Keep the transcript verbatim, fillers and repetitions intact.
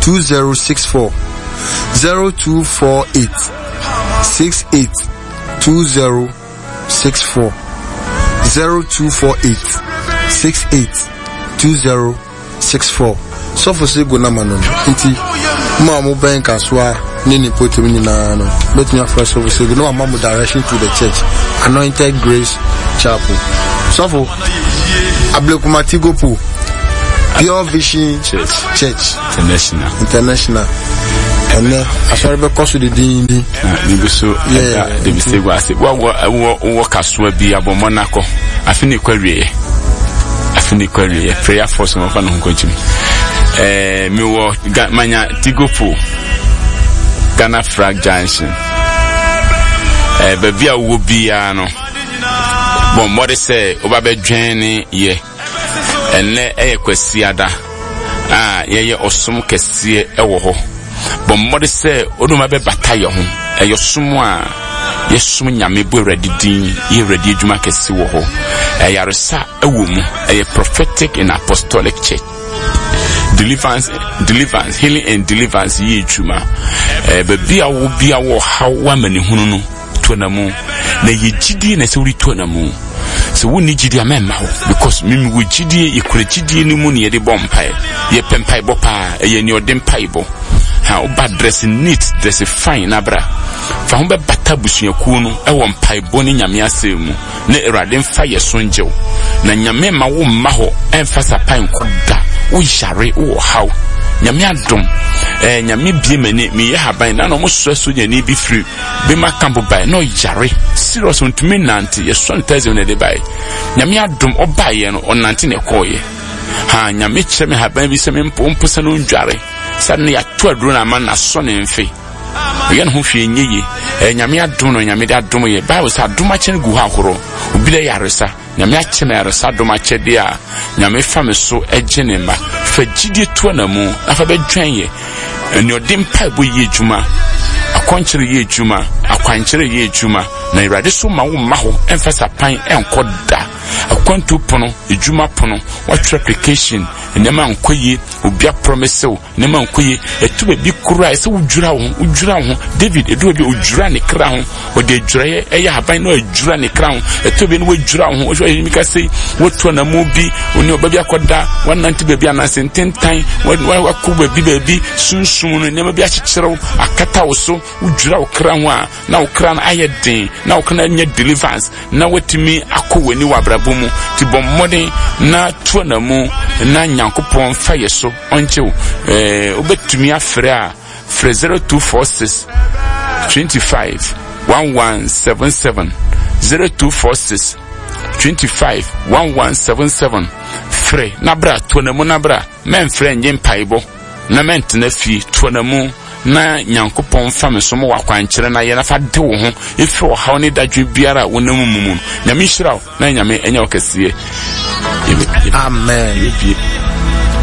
two zero six four. zero two four eight six eight two zero six four. zero two four eight six eight two zero six four. So for say go na manon nti ma mo bank aswa ni ni potem ni na no bet me afra so say go no ma mo direction to the church Anointed Grace Chapel. So for Ablekumati Gopo Pure Vision Church Church International International. And then I saw the cost of the D D. Maybe so, yeah, they will say, well, I said, well, what as well be about Monaco. I think query. I think query a prayer for some of them coaching. Eh, me wo got manya Tigopo Ghana Frag Junction. Eh, baby, I will be ano. Bon, what they say, Obabe Jenny, yeah, and eh, Quesiada. Ah, yeah, yeah, or some Kessie, ewo. But mother say, Odo be bataya home, a yosumwa, yesum nyame bo ready din, ye ready juma kesi wo ho, a yaresa a woman, a prophetic and apostolic church. Deliverance, deliverance, healing and deliverance ye juma. Baby, I will be a war how woman hunu to an amu, na ye gidi na se uri to an amu. So we need G D member because mimi we G D ye kure G D ni muni ye de bompai ye pempai bopa ye ni odem paibo ha oba dressing neat dressing fine abra fa ho be bata busuaku no e wo mpaibo ni nyame asemu na erade mfa ye sonjew na nyame ma wo mma ho emfa sapan koda wo yare wo haw nyame adom eh nyame bie mani me ye haban na no mo soso nyani bi free be makambo bai no yare serious untumi nante ye son thousand ne de bai nyame adom oba ye no onante ne koye ha nyame kire me haban bi se me mpompo sa no ndware sa ne ya to aduro na ma na so ne mfe ye no ho hwe nyeye eh nyame adom no nyame de adom ye bai sa adom a kire gu ha horo obi le yare sa nyame a kire me yare sa adom a kire de a nyame fa me so egene ma fa gidie to na mu afa be dwan ye eni odem paibo ye juma akwankyere ye juma akwankyere ye juma na irade so ma wo ma ho emfasa pan enkoda akwantu pono ejuma pono what application enema nkoye obia promise wo enema nkoye etube bi kura ese wudwura wo wudwura wo David edu bi wudwura ne kra ho ode edwura ye eya haban no edwura ne kra ho etube ne wudwura ho wo yimi ka sei wotu na mu bi oni obabi akoda one ninety baby anase tentan wa kuba bi baby sunsun no enema bi akyekyerɛw akata wo so wudwura wo kra ho a na wo kra na ayeden na wo kana nya deliverance na watimi akowani wabrabomu ti bommode na to na mu na nyankopon fa yeso onchew eh obetumi afre a free zero two four six twenty-five eleven seventy-seven zero two four six twenty-five eleven seventy-seven free na bra to na mu na bra men frɛ nje mpaibo na mentena fi to na mu na nyankopon fa me so mo wakwankyere na ye na fa de wo ho efi wo haw ne dadwe biara wonam mumu nyame hyiraw na nyame enya okasiye amen.